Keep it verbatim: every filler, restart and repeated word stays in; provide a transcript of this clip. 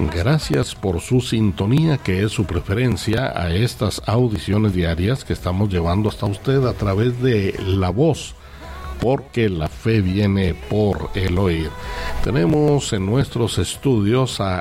Gracias por su sintonía, que es su preferencia a estas audiciones diarias que estamos llevando hasta usted a través de la voz, porque la fe viene por el oír. Tenemos en nuestros estudios a